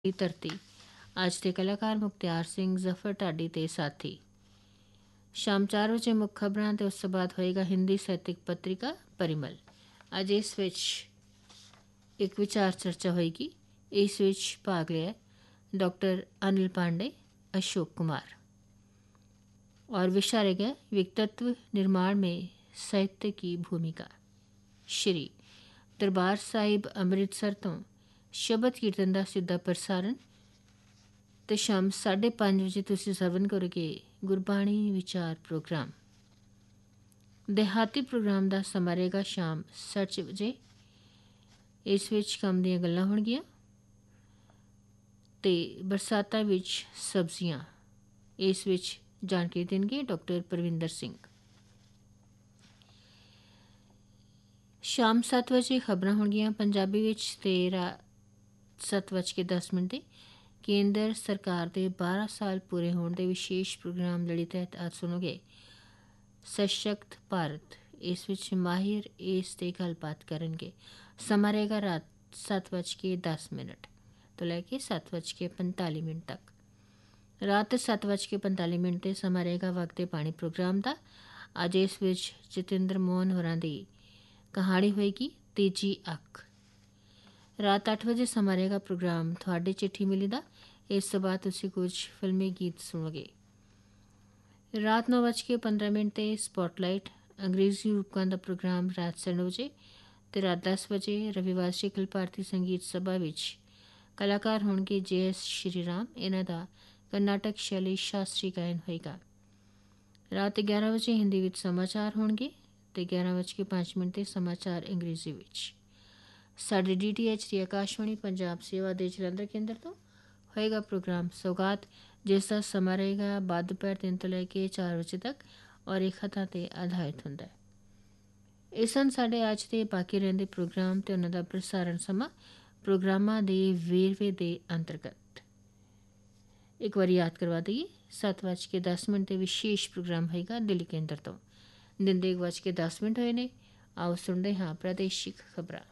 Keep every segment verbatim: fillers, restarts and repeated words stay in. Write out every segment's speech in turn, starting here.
ਦੀ ਧਰਤੀ। ਅੱਜ ਦੇ ਕਲਾਕਾਰ ਮੁਖਤਿਆਰ ਸਿੰਘ, ਜ਼ਫਰ ਢਾਡੀ ਤੇ ਸਾਥੀ। ਸ਼ਾਮ ਚਾਰ ਵਜੇ ਮੁੱਖ ਖਬਰਾਂ ਤੇ ਉਸ ਤੋਂ ਬਾਅਦ ਹੋਏਗਾ ਹਿੰਦੀ ਸਾਹਿਤਕ ਪੱਤਰਿਕਾ ਪਰਿਮਲ। ਅੱਜ ਇਸ ਵਿੱਚ ਇੱਕ ਵਿਚਾਰ ਚਰਚਾ ਹੋਏਗੀ। ਇਸ ਵਿੱਚ ਭਾਗ ਲਿਆ ਡਾਕਟਰ ਅनिल पांडे, अशोक कुमार और विषय रहेगा व्यक्तित्व निर्माण में साहित्य की भूमिका। श्री दरबार साहिब अमृतसर तो शबद कीर्तन का सीधा प्रसारण तो शाम साढ़े पाँच बजे तुसीं सरवण करोगे गुरबाणी विचार प्रोग्राम। देहाती प्रोग्राम का समा रहेगा शाम सੱਤ ਵਜੇ। ਇਸ ਵਿੱਚ ਕੰਮ ਦੀਆਂ ਗੱਲਾਂ ਹੋਣਗੀਆਂ ਤੇ ਬਰਸਾਤਾਂ ਵਿੱਚ ਸਬਜ਼ੀਆਂ। ਇਸ ਵਿੱਚ ਜਾਣਕਾਰੀ ਦੇਣਗੇ ਡਾਕਟਰ ਪਰਵਿੰਦਰ ਸਿੰਘ। ਸ਼ਾਮ ਸੱਤ ਵਜੇ ਖਬਰਾਂ ਹੋਣਗੀਆਂ ਪੰਜਾਬੀ ਵਿੱਚ ਤੇ ਸੱਤ ਵੱਜ ਕੇ ਦਸ ਮਿੰਟ ਦੇ ਕੇਂਦਰ ਸਰਕਾਰ ਦੇ ਬਾਰਾਂ ਸਾਲ ਪੂਰੇ ਹੋਣ ਦੇ ਵਿਸ਼ੇਸ਼ ਪ੍ਰੋਗਰਾਮ ਲੜੀ ਤਹਿਤ ਅੱਜ ਸੁਣੋਗੇ ਸਸ਼ਕਤ ਭਾਰਤ। ਇਸ ਵਿੱਚ ਮਾਹਿਰ ਇਸ ਤੇ ਗੱਲਬਾਤ ਕਰਨਗੇ। ਸਮਾਂ ਰਹੇਗਾ ਰਾਤ ਸੱਤ ਵੱਜ ਕੇ ਦਸ ਮਿੰਟ ਤੋਂ ਲੈ ਕੇ ਸੱਤ ਵੱਜ ਕੇ ਪੰਤਾਲੀ ਮਿੰਟ ਤੱਕ। ਰਾਤ ਸੱਤ ਵੱਜ ਕੇ ਪੰਤਾਲੀ ਮਿੰਟ 'ਤੇ ਸਮਾਂ ਰਹੇਗਾ ਵਕਤ ਪਾਣੀ ਪ੍ਰੋਗਰਾਮ ਦਾ। ਅੱਜ ਇਸ ਵਿੱਚ ਜਤਿੰਦਰ ਮੋਹਨ ਹੋਰਾਂ ਦੀ ਕਹਾਣੀ ਹੋਏਗੀ ਤੀਜੀ ਅੱਖ। ਰਾਤ ਅੱਠ ਵਜੇ ਸਮਾਂ ਰਹੇਗਾ ਪ੍ਰੋਗਰਾਮ ਤੁਹਾਡੀ ਚਿੱਠੀ ਮਿਲੀ ਦਾ। ਇਸ ਤੋਂ ਬਾਅਦ ਤੁਸੀਂ ਕੁਝ ਫਿਲਮੀ ਗੀਤ ਸੁਣੋਗੇ। ਰਾਤ ਨੌ ਵੱਜ ਕੇ ਪੰਦਰਾਂ ਮਿੰਟ 'ਤੇ ਸਪੋਟਲਾਈਟ ਅੰਗਰੇਜ਼ੀ ਰੂਪਕਾਂ ਦਾ ਪ੍ਰੋਗਰਾਮ ਰਾਤ ਸਾਢੇ ਨੌ ਵਜੇ ਅਤੇ ਰਾਤ ਦਸ ਵਜੇ ਰਵੀਵਾਰ ਸ਼ਿਕਲ ਭਾਰਤੀ ਸੰਗੀਤ ਸਭਾ ਵਿੱਚ ਕਲਾਕਾਰ ਹੋਣਗੇ ਜੇ ਐਸ ਸ਼੍ਰੀ ਰਾਮ। ਇਹਨਾਂ ਦਾ ਕਰਨਾਟਕ ਸ਼ੈਲੀ ਸ਼ਾਸਤਰੀ ਗਾਇਨ ਹੋਏਗਾ। ਰਾਤ ਗਿਆਰਾਂ ਵਜੇ ਹਿੰਦੀ ਵਿੱਚ ਸਮਾਚਾਰ ਹੋਣਗੇ ਅਤੇ ਗਿਆਰਾਂ ਵੱਜ ਕੇ ਪੰਜ ਮਿੰਟ 'ਤੇ ਸਮਾਚਾਰ ਅੰਗਰੇਜ਼ੀ ਵਿੱਚ। ਸਾਡੇ ਡੀ ਟੀ ਐਚ ਦੀ ਆਕਾਸ਼ਵਾਣੀ ਪੰਜਾਬ ਸੇਵਾ ਦੇ ਜਲੰਧਰ ਕੇਂਦਰ ਤੋਂ ਹੋਏਗਾ ਪ੍ਰੋਗਰਾਮ ਸੌਗਾਤ, ਜਿਸ ਦਾ ਸਮਾਂ ਰਹੇਗਾ ਬਾਅਦ ਦੁਪਹਿਰ ਤਿੰਨ ਤੋਂ ਲੈ ਕੇ ਚਾਰ ਵਜੇ ਤੱਕ ਔਰ ਇਹ ਖਤਾਂ 'ਤੇ ਆਧਾਰਿਤ ਹੁੰਦਾ ਹੈ। ਇਹ ਸਨ ਸਾਡੇ ਅੱਜ ਦੇ ਬਾਕੀ ਰਹਿੰਦੇ ਪ੍ਰੋਗਰਾਮ ਅਤੇ ਉਹਨਾਂ ਦਾ ਪ੍ਰਸਾਰਣ ਸਮਾਂ ਪ੍ਰੋਗਰਾਮਾਂ ਦੇ ਵੇਰਵੇ ਦੇ ਅੰਤਰਗਤ। ਇੱਕ ਵਾਰੀ ਯਾਦ ਕਰਵਾ ਦਈਏ, ਸੱਤ ਵੱਜ ਕੇ ਦਸ ਮਿੰਟ 'ਤੇ ਵਿਸ਼ੇਸ਼ ਪ੍ਰੋਗਰਾਮ ਹੋਏਗਾ ਦਿੱਲੀ ਕੇਂਦਰ ਤੋਂ। ਦਿਨ ਦੇ ਇੱਕ ਵੱਜ ਕੇ ਦਸ ਮਿੰਟ ਹੋਏ ਨੇ। ਆਓ ਸੁਣਦੇ ਹਾਂ ਪ੍ਰਾਦੇਸ਼ਿਕ ਖਬਰਾਂ।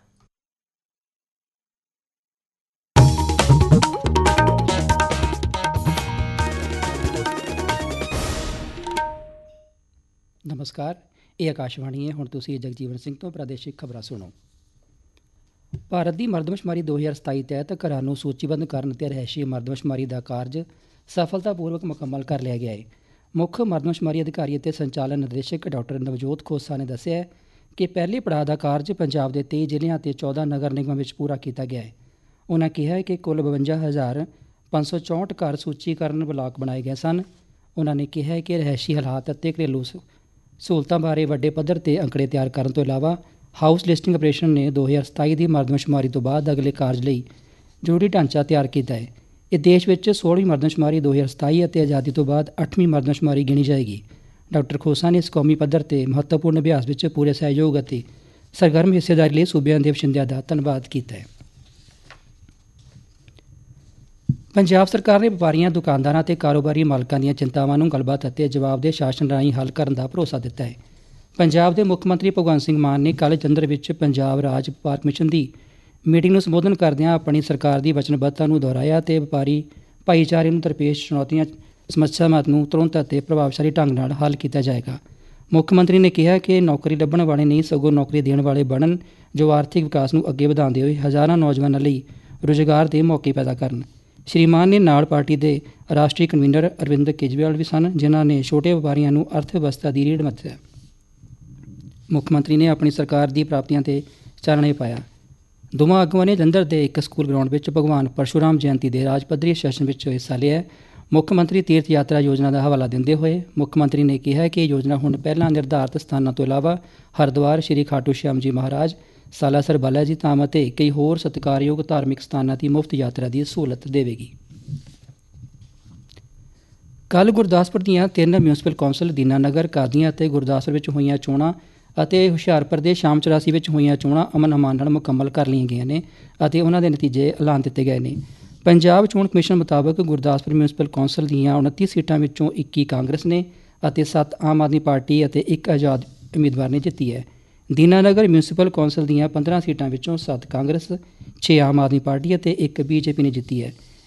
ਨਮਸਕਾਰ, ਇਹ ਆਕਾਸ਼ਵਾਣੀ ਹੈ। ਹੁਣ ਤੁਸੀਂ ਜਗਜੀਵਨ ਸਿੰਘ ਤੋਂ ਪ੍ਰਾਦੇਸ਼ਿਕ ਖਬਰਾਂ ਸੁਣੋ। ਭਾਰਤ ਦੀ ਮਰਦਮਸ਼ੁਮਾਰੀ ਦੋ ਹਜ਼ਾਰ ਸਤਾਈ ਤਹਿਤ ਘਰਾਂ ਨੂੰ ਸੂਚੀਬੱਧ ਕਰਨ ਅਤੇ ਰਿਹਾਇਸ਼ੀ ਮਰਦਮਸ਼ੁਮਾਰੀ ਦਾ ਕਾਰਜ ਸਫਲਤਾਪੂਰਵਕ ਮੁਕੰਮਲ ਕਰ ਲਿਆ ਗਿਆ ਹੈ। ਮੁੱਖ ਮਰਦਮਸ਼ੁਮਾਰੀ ਅਧਿਕਾਰੀ ਅਤੇ ਸੰਚਾਲਨ ਨਿਰਦੇਸ਼ਕ ਡਾਕਟਰ ਨਵਜੋਤ ਖੋਸਾ ਨੇ ਦੱਸਿਆ ਕਿ ਪਹਿਲੇ ਪੜਾਅ ਦਾ ਕਾਰਜ ਪੰਜਾਬ ਦੇ ਤੇਈ ਜ਼ਿਲ੍ਹਿਆਂ ਅਤੇ ਚੌਦਾਂ ਨਗਰ ਨਿਗਮਾਂ ਵਿੱਚ ਪੂਰਾ ਕੀਤਾ ਗਿਆ ਹੈ। ਉਨ੍ਹਾਂ ਕਿਹਾ ਕਿ ਕੁੱਲ ਬਵੰਜਾ ਹਜ਼ਾਰ ਪੰਜ ਸੌ ਚੌਂਹਠ ਘਰ ਸੂਚੀਕਰਨ ਬਲਾਕ ਬਣਾਏ ਗਏ ਸਨ। ਉਨ੍ਹਾਂ ਨੇ ਕਿਹਾ ਕਿ ਰਿਹਾਇਸ਼ੀ ਹਾਲਾਤ ਅਤੇ ਘਰੇਲੂ ਸਹੂਲਤਾਂ ਬਾਰੇ ਵੱਡੇ ਪੱਧਰ 'ਤੇ ਅੰਕੜੇ ਤਿਆਰ ਕਰਨ ਤੋਂ ਇਲਾਵਾ ਹਾਊਸ ਲਿਸਟਿੰਗ ਆਪਰੇਸ਼ਨ ਨੇ ਦੋ ਹਜ਼ਾਰ ਸਤਾਈ ਦੀ ਮਰਦਮਸ਼ੁਮਾਰੀ ਤੋਂ ਬਾਅਦ ਅਗਲੇ ਕਾਰਜ ਲਈ ਜ਼ਰੂਰੀ ਢਾਂਚਾ ਤਿਆਰ ਕੀਤਾ ਹੈ। ਇਹ ਦੇਸ਼ ਵਿੱਚ ਸੋਲ੍ਹਵੀਂ ਮਰਦਮਸ਼ੁਮਾਰੀ ਦੋ ਹਜ਼ਾਰ ਸਤਾਈ ਅਤੇ ਆਜ਼ਾਦੀ ਤੋਂ ਬਾਅਦ ਅੱਠਵੀਂ ਮਰਦਮਸ਼ੁਮਾਰੀ ਗਿਣੀ ਜਾਏਗੀ। ਡਾਕਟਰ ਖੋਸਾ ਨੇ ਇਸ ਕੌਮੀ ਪੱਧਰ 'ਤੇ ਮਹੱਤਵਪੂਰਨ ਅਭਿਆਸ ਵਿੱਚ ਪੂਰੇ ਸਹਿਯੋਗ ਅਤੇ ਸਰਗਰਮ ਹਿੱਸੇਦਾਰੀ ਲਈ ਸੂਬਿਆਂ ਦੇ ਵਸਿੰਦਿਆਂ ਦਾ ਧੰਨਵਾਦ ਕੀਤਾ ਹੈ। ਪੰਜਾਬ ਸਰਕਾਰ ਨੇ ਵਪਾਰੀਆਂ, ਦੁਕਾਨਦਾਰਾਂ ਅਤੇ ਕਾਰੋਬਾਰੀ ਮਾਲਕਾਂ ਦੀਆਂ ਚਿੰਤਾਵਾਂ ਨੂੰ ਗੱਲਬਾਤ ਅਤੇ ਜਵਾਬ ਦੇ ਸ਼ਾਸਨ ਰਾਹੀਂ ਹੱਲ ਕਰਨ ਦਾ ਭਰੋਸਾ ਦਿੱਤਾ ਹੈ। ਪੰਜਾਬ ਦੇ ਮੁੱਖ ਮੰਤਰੀ ਭਗਵੰਤ ਸਿੰਘ ਮਾਨ ਨੇ ਕੱਲ੍ਹ ਜਲੰਧਰ ਵਿੱਚ ਪੰਜਾਬ ਰਾਜ ਵਪਾਰ ਕਮਿਸ਼ਨ ਦੀ ਮੀਟਿੰਗ ਨੂੰ ਸੰਬੋਧਨ ਕਰਦਿਆਂ ਆਪਣੀ ਸਰਕਾਰ ਦੀ ਵਚਨਬੱਧਤਾ ਨੂੰ ਦੁਹਰਾਇਆ ਅਤੇ ਵਪਾਰੀ ਭਾਈਚਾਰੇ ਨੂੰ ਦਰਪੇਸ਼ ਚੁਣੌਤੀਆਂ ਸਮੱਸਿਆਵਾਂ ਨੂੰ ਤੁਰੰਤ ਅਤੇ ਪ੍ਰਭਾਵਸ਼ਾਲੀ ਢੰਗ ਨਾਲ ਹੱਲ ਕੀਤਾ ਜਾਏਗਾ। ਮੁੱਖ ਮੰਤਰੀ ਨੇ ਕਿਹਾ ਕਿ ਨੌਕਰੀ ਲੱਭਣ ਵਾਲੇ ਨਹੀਂ ਸਗੋਂ ਨੌਕਰੀ ਦੇਣ ਵਾਲੇ ਬਣਨ, ਜੋ ਆਰਥਿਕ ਵਿਕਾਸ ਨੂੰ ਅੱਗੇ ਵਧਾਉਂਦੇ ਹੋਏ ਹਜ਼ਾਰਾਂ ਨੌਜਵਾਨਾਂ ਲਈ ਰੁਜ਼ਗਾਰ ਦੇ ਮੌਕੇ ਪੈਦਾ ਕਰਨ। ਸ਼੍ਰੀ ਮਾਨ ਨੇ ਨਾਲ ਪਾਰਟੀ ਦੇ ਰਾਸ਼ਟਰੀ ਕਨਵੀਨਰ ਅਰਵਿੰਦ ਕੇਜਰੀਵਾਲ ਵੀ ਸਨ, ਜਿਨ੍ਹਾਂ ਨੇ ਛੋਟੇ ਵਪਾਰੀਆਂ ਨੂੰ ਅਰਥ ਵਿਵਸਥਾ ਦੀ ਰੀੜ੍ਹ ਮੱਥਿਆ। ਮੁੱਖ ਮੰਤਰੀ ਨੇ ਆਪਣੀ ਸਰਕਾਰ ਦੀ ਪ੍ਰਾਪਤੀਆਂ 'ਤੇ ਚਾਨਣੇ ਪਾਇਆ। ਦੋਵਾਂ ਆਗੂਆਂ ਨੇ ਜਲੰਧਰ ਦੇ ਇੱਕ ਸਕੂਲ ਗਰਾਊਂਡ ਵਿੱਚ ਭਗਵਾਨ ਪਰਸ਼ੂਰਾਮ ਜਯੰਤੀ ਦੇ ਰਾਜ ਪੱਧਰੀ ਸੈਸ਼ਨ ਵਿੱਚ ਹਿੱਸਾ ਲਿਆ। ਮੁੱਖ ਮੰਤਰੀ ਤੀਰਥ ਯਾਤਰਾ ਯੋਜਨਾ ਦਾ ਹਵਾਲਾ ਦਿੰਦੇ ਹੋਏ ਮੁੱਖ ਮੰਤਰੀ ਨੇ ਕਿਹਾ ਕਿ ਇਹ ਯੋਜਨਾ ਹੁਣ ਪਹਿਲਾਂ ਨਿਰਧਾਰਤ ਸਥਾਨਾਂ ਤੋਂ ਇਲਾਵਾ ਹਰਿਦੁਆਰ, ਸ਼੍ਰੀ ਖਾਟੂ ਸ਼ਿਆਮ ਜੀ ਮਹਾਰਾਜ, ਸਾਲਾਸਰ ਬਾਲਾ ਜੀ ਧਾਮ ਅਤੇ ਕਈ ਹੋਰ ਸਤਿਕਾਰਯੋਗ ਧਾਰਮਿਕ ਸਥਾਨਾਂ ਦੀ ਮੁਫਤ ਯਾਤਰਾ ਦੀ ਸਹੂਲਤ ਦੇਵੇਗੀ। ਕੱਲ੍ਹ ਗੁਰਦਾਸਪੁਰ ਦੀਆਂ ਤਿੰਨ ਮਿਊਨਸਿਪਲ ਕੌਂਸਲ ਦੀਨਾਨਗਰ, ਕਾਦੀਆਂ ਅਤੇ ਗੁਰਦਾਸਪੁਰ ਵਿੱਚ ਹੋਈਆਂ ਚੋਣਾਂ ਅਤੇ ਹੁਸ਼ਿਆਰਪੁਰ ਦੇ ਸ਼ਾਮ ਚੁਰਾਸੀ ਵਿੱਚ ਹੋਈਆਂ ਚੋਣਾਂ ਅਮਨ ਅਮਾਨ ਨਾਲ ਮੁਕੰਮਲ ਕਰ ਲਈਆਂ ਗਈਆਂ ਨੇ ਅਤੇ ਉਹਨਾਂ ਦੇ ਨਤੀਜੇ ਐਲਾਨ ਦਿੱਤੇ ਗਏ ਨੇ। ਪੰਜਾਬ ਚੋਣ ਕਮਿਸ਼ਨ ਮੁਤਾਬਕ ਗੁਰਦਾਸਪੁਰ ਮਿਊਨਸਿਪਲ ਕੌਂਸਲ ਦੀਆਂ ਉਨੱਤੀ ਸੀਟਾਂ ਵਿੱਚੋਂ ਇੱਕੀ ਕਾਂਗਰਸ ਨੇ ਅਤੇ ਸੱਤ ਆਮ ਆਦਮੀ ਪਾਰਟੀ ਅਤੇ ਇੱਕ ਆਜ਼ਾਦ ਉਮੀਦਵਾਰ ਨੇ ਜਿੱਤੀ ਹੈ। ਦੀਨਾਨਗਰ ਮਿਊਨਸਿਪਲ ਕੌਂਸਲ ਦੀਆਂ ਪੰਦਰਾਂ ਸੀਟਾਂ ਵਿੱਚੋਂ ਸੱਤ ਕਾਂਗਰਸ, ਛੇ ਆਮ ਆਦਮੀ ਪਾਰਟੀ ਅਤੇ ਇੱਕ ਬੀ ਜੇ ਪੀ ਨੇ ਜਿੱਤੀ ਹੈ।